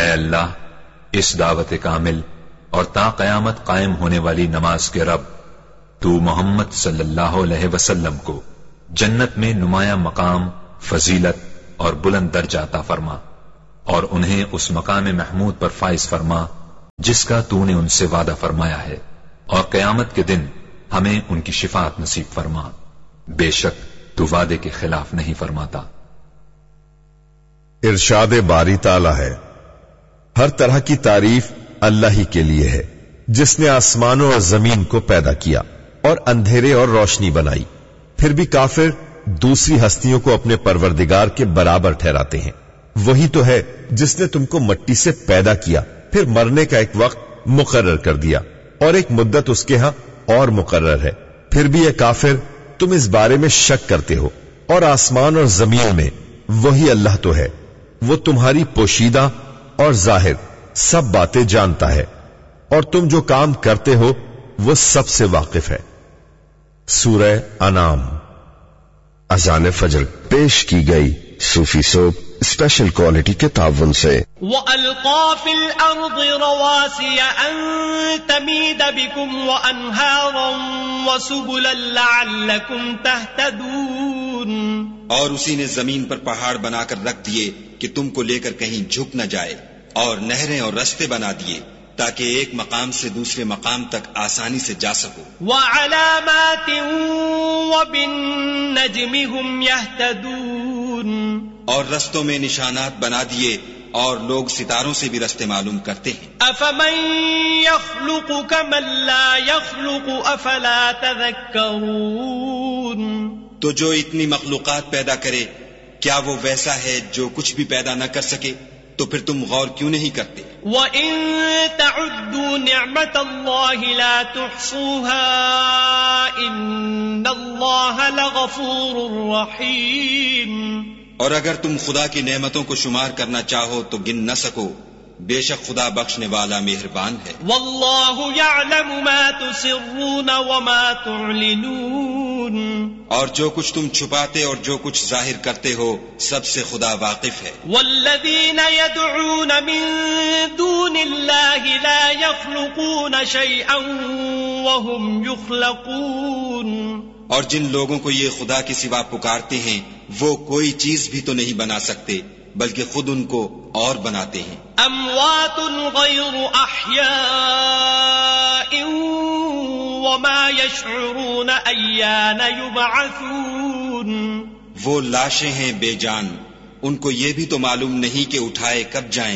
اے اللہ، اس دعوت کامل اور تا قیامت قائم ہونے والی نماز کے رب، تو محمد صلی اللہ علیہ وسلم کو جنت میں نمایاں مقام، فضیلت اور بلند درجہ عطا فرما، اور انہیں اس مقام محمود پر فائز فرما جس کا تو نے ان سے وعدہ فرمایا ہے، اور قیامت کے دن ہمیں ان کی شفاعت نصیب فرما، بے شک تو وعدے کے خلاف نہیں فرماتا۔ ارشاد باری تعالی ہے، ہر طرح کی تعریف اللہ ہی کے لیے ہے، جس نے آسمانوں اور زمین کو پیدا کیا اور اندھیرے اور روشنی بنائی۔ پھر بھی کافر دوسری ہستیوں کو اپنے پروردگار کے برابر ٹھہراتے ہیں۔ وہی تو ہے جس نے تم کو مٹی سے پیدا کیا، پھر مرنے کا ایک وقت مقرر کر دیا اور ایک مدت اس کے ہاں اور مقرر ہے۔ پھر بھی یہ کافر تم اس بارے میں شک کرتے ہو، اور آسمان اور زمین میں وہی اللہ تو ہے، وہ تمہاری پوشیدہ اور ظاہر سب باتیں جانتا ہے، اور تم جو کام کرتے ہو وہ سب سے واقف ہے۔ سورہ انعام۔ اذان فجر پیش کی گئی صوفی سوپ اسپیشل کوالٹی کے تعاون سے۔ وَأَلْقَى فِي الْأَرْضِ رَوَاسِيَ أَن تَمِيدَ بِكُمْ وَأَنْهَارًا وَسُبُلًا لَعَلَّكُمْ تَهْتَدُونَ، اور اسی نے زمین پر پہاڑ بنا کر رکھ دیے کہ تم کو لے کر کہیں جھک نہ جائے، اور نہریں اور رستے بنا دیے تاکہ ایک مقام سے دوسرے مقام تک آسانی سے جا سکو۔ وَعَلَامَاتٍ وَبِالنَّجْمِ هُمْ يَهْتَدُونَ، اور رستوں میں نشانات بنا دیے، اور لوگ ستاروں سے بھی رستے معلوم کرتے ہیں۔ أَفَمَن يَخْلُقُ كَمَن لَّا يَخْلُقُ أَفَلَا تَذَكَّرُونَ، تو جو اتنی مخلوقات پیدا کرے، کیا وہ ویسا ہے جو کچھ بھی پیدا نہ کر سکے؟ تو پھر تم غور کیوں نہیں کرتے؟ وَإِن تَعُدُّوا نِعْمَةَ اللَّهِ لَا تُحْصُوهَا إِنَّ اللَّهَ لَغَفُورٌ رَّحِيمٌ، اور اگر تم خدا کی نعمتوں کو شمار کرنا چاہو تو گن نہ سکو، بے شک خدا بخشنے والا مہربان ہے۔ وَاللَّهُ يَعْلَمُ مَا تُسِرُّونَ وَمَا تُعْلِنُونَ، اور جو کچھ تم چھپاتے اور جو کچھ ظاہر کرتے ہو سب سے خدا واقف ہے۔ وَالَّذِينَ يَدْعُونَ مِن دُونِ اللَّهِ لَا يَخْلُقُونَ شَيْئًا وَهُمْ يُخْلَقُونَ، اور جن لوگوں کو یہ خدا کے سوا پکارتے ہیں وہ کوئی چیز بھی تو نہیں بنا سکتے بلکہ خود ان کو اور بناتے ہیں۔ اموات غیر احیاء وما يشعرون ایان یبعثون، وہ لاشیں ہیں بے جان، ان کو یہ بھی تو معلوم نہیں کہ اٹھائے کب جائیں